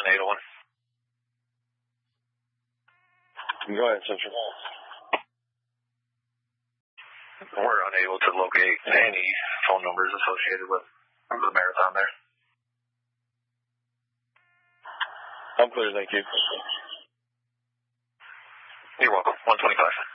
in 801. Go ahead, Central. We're unable to locate any phone numbers associated with the marathon there. I'm clear, thank you. You're welcome. 125.